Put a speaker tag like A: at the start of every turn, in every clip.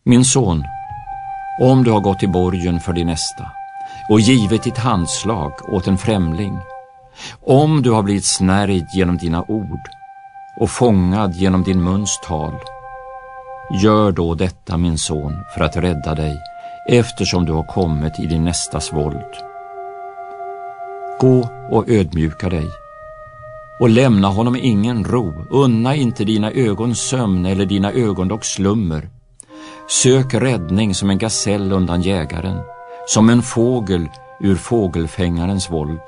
A: Min son, om du har gått i borgen för din nästa och givit ditt handslag åt en främling, om du har blivit snärjd genom dina ord och fångad genom din muns tal, gör då detta, min son, för att rädda dig, eftersom du har kommit i din nästas våld. Gå och ödmjuka dig och lämna honom ingen ro. Unna inte dina ögons sömn eller dina ögonlocks slummer. Sök räddning som en gasell undan jägaren, som en fågel ur fågelfängarens våld.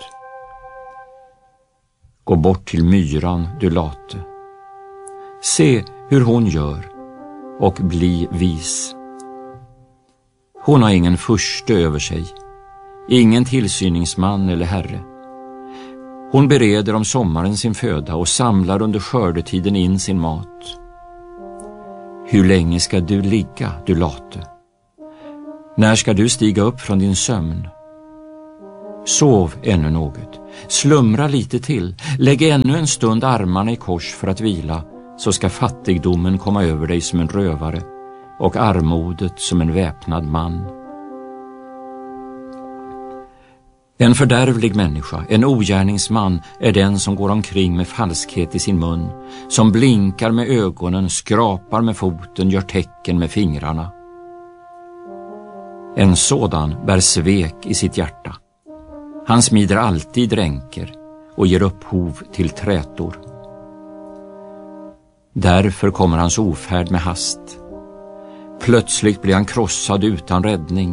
A: Gå bort till myran, du late. Se hur hon gör och bli vis. Hon har ingen furste över sig, ingen tillsyningsman eller herre. Hon bereder om sommaren sin föda och samlar under skördetiden in sin mat. Hur länge ska du ligga, du late? När ska du stiga upp från din sömn? Sov ännu något, slumra lite till, lägg ännu en stund armarna i kors för att vila, så ska fattigdomen komma över dig som en rövare och armodet som en väpnad man. En fördärvlig människa, en ogärningsman, är den som går omkring med falskhet i sin mun, som blinkar med ögonen, skrapar med foten, gör tecken med fingrarna. En sådan bär svek i sitt hjärta. Han smider alltid ränker och ger upphov till trätor. Därför kommer hans ofärd med hast. Plötsligt blir han krossad utan räddning.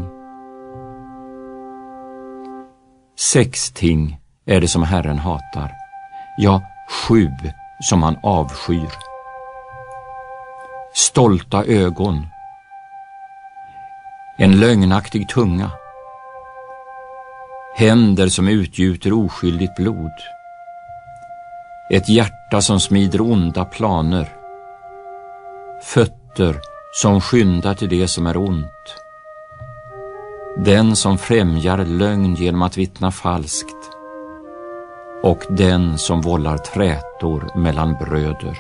A: 6 ting är det som Herren hatar, ja 7 som han avskyr. Stolta ögon, en lögnaktig tunga, händer som utgjuter oskyldigt blod, ett hjärta som smider onda planer, fötter som skyndar till det som är ont, den som främjar lögn genom att vittna falskt och den som vållar trätor mellan bröder.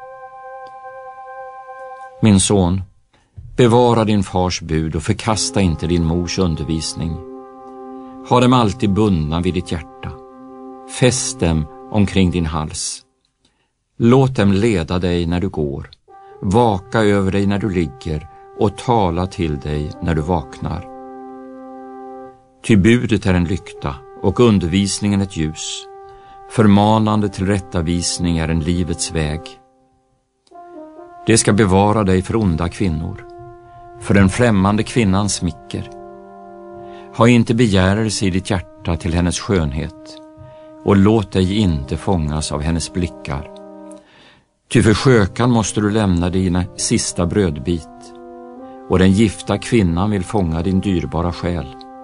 A: Min son, bevara din fars bud och förkasta inte din mors undervisning. Ha dem alltid bundna vid ditt hjärta. Fäst dem omkring din hals. Låt dem leda dig när du går, vaka över dig när du ligger och tala till dig när du vaknar. Ty budet är en lykta och undervisningen ett ljus. Förmanande tillrättavisning är en livets väg. Det ska bevara dig för onda kvinnor, för den främmande kvinnans smicker. Ha inte begärelse i ditt hjärta till hennes skönhet och låt dig inte fångas av hennes blickar. Ty för skökan måste du lämna dina sista brödbit och den gifta kvinnan vill fånga din dyrbara själ.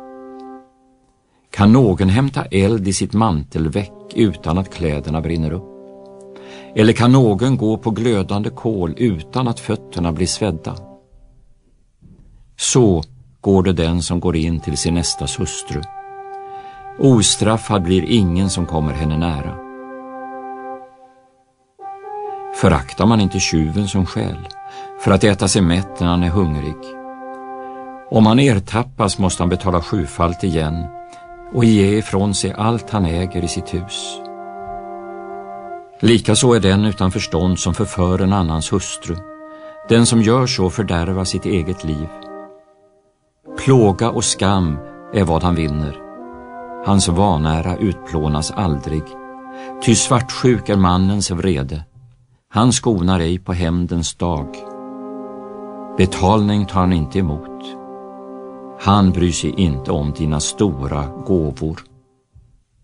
A: Kan någon hämta eld i sitt mantelväck utan att kläderna brinner upp? Eller kan någon gå på glödande kol utan att fötterna blir svedda? Så går det den som går in till sin nästas hustru. Ostraffad blir ingen som kommer henne nära. Föraktar man inte tjuven som stjäl för att äta sig mätt när han är hungrig? Om han ertappas måste han betala 7-falt igen och ge ifrån sig allt han äger i sitt hus. Likaså är den utan förstånd som förför en annans hustru. Den som gör så fördärvar sitt eget liv. Plåga och skam är vad han vinner. Hans vanära utplånas aldrig. Ty svartsjuk är mannens vrede. Han skonar ej på hämndens dag. Betalning tar han inte emot. Han bryr sig inte om dina stora gåvor.